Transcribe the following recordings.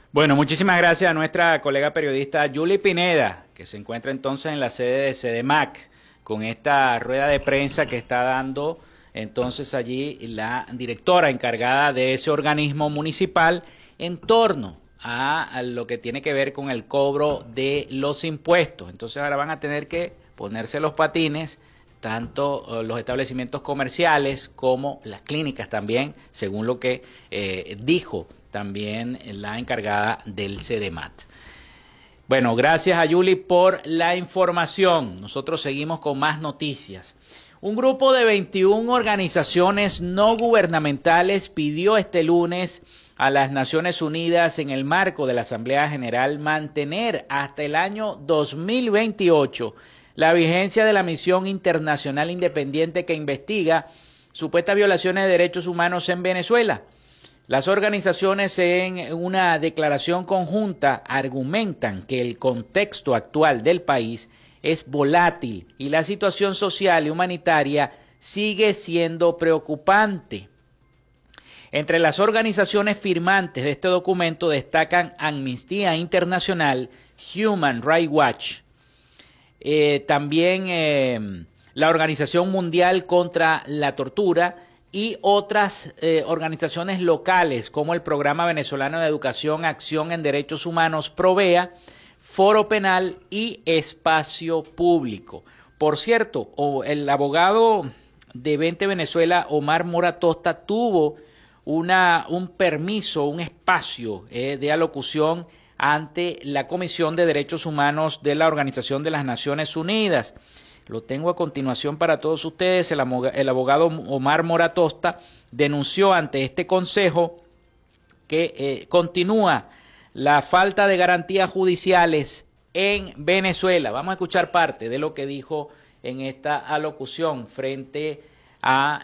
Bueno, muchísimas gracias a nuestra colega periodista Yuli Pineda, que se encuentra entonces en la sede de SEDEMAC, con esta rueda de prensa que está dando entonces allí la directora encargada de ese organismo municipal en torno a lo que tiene que ver con el cobro de los impuestos. Entonces ahora van a tener que ponerse los patines, tanto los establecimientos comerciales como las clínicas también, según lo que dijo también la encargada del SEDEMAT. Bueno, gracias a Yuli por la información. Nosotros seguimos con más noticias. Un grupo de 21 organizaciones no gubernamentales pidió este lunes a las Naciones Unidas en el marco de la Asamblea General mantener hasta el año 2028 la vigencia de la misión internacional independiente que investiga supuestas violaciones de derechos humanos en Venezuela. Las organizaciones en una declaración conjunta argumentan que el contexto actual del país es volátil y la situación social y humanitaria sigue siendo preocupante. Entre las organizaciones firmantes de este documento destacan Amnistía Internacional, Human Rights Watch, también la Organización Mundial contra la Tortura y otras organizaciones locales como el Programa Venezolano de Educación, Acción en Derechos Humanos, PROVEA, Foro Penal y Espacio Público. Por cierto, el abogado de Vente Venezuela, Omar Mora Tosta, tuvo un permiso, un espacio de alocución ante la Comisión de Derechos Humanos de la Organización de las Naciones Unidas. Lo tengo a continuación para todos ustedes. El abogado Omar Mora Tosta denunció ante este consejo que continúa la falta de garantías judiciales en Venezuela. Vamos a escuchar parte de lo que dijo en esta alocución frente a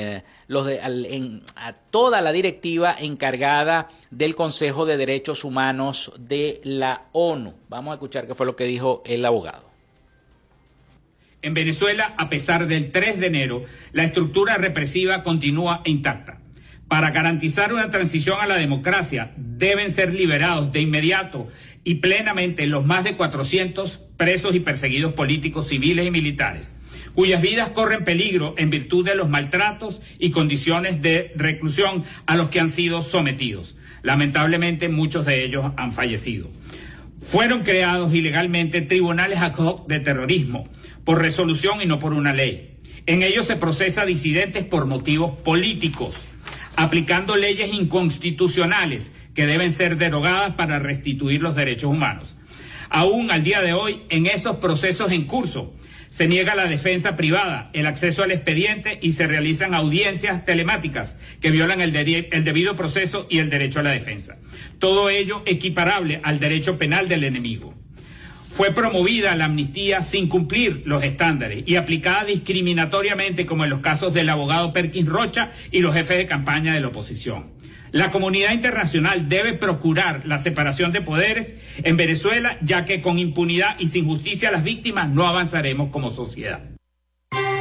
toda la directiva encargada del Consejo de Derechos Humanos de la ONU. Vamos a escuchar qué fue lo que dijo el abogado. En Venezuela, a pesar del 3 de enero, la estructura represiva continúa intacta. Para garantizar una transición a la democracia, deben ser liberados de inmediato y plenamente los más de 400 presos y perseguidos políticos, civiles y militares, cuyas vidas corren peligro en virtud de los maltratos y condiciones de reclusión a los que han sido sometidos. Lamentablemente, muchos de ellos han fallecido. Fueron creados ilegalmente tribunales ad hoc de terrorismo, por resolución y no por una ley. En ellos se procesa a disidentes por motivos políticos, aplicando leyes inconstitucionales que deben ser derogadas para restituir los derechos humanos. Aún al día de hoy, en esos procesos en curso, se niega la defensa privada, el acceso al expediente y se realizan audiencias telemáticas que violan el debido proceso y el derecho a la defensa. Todo ello equiparable al derecho penal del enemigo. Fue promovida la amnistía sin cumplir los estándares y aplicada discriminatoriamente, como en los casos del abogado Perkins Rocha y los jefes de campaña de la oposición. La comunidad internacional debe procurar la separación de poderes en Venezuela, ya que con impunidad y sin justicia a las víctimas no avanzaremos como sociedad.